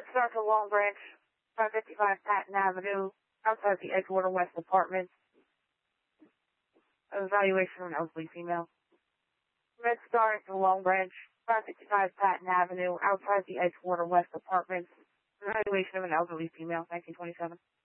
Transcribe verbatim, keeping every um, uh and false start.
Star to Long Branch, five fifty-five Patton Avenue, outside the Edgewater West Apartments. Evaluation of an elderly female. Red Star to Long Branch, five fifty-five Patton Avenue, outside the Edgewater West Apartments. Evaluation of an elderly female, nineteen twenty-seven.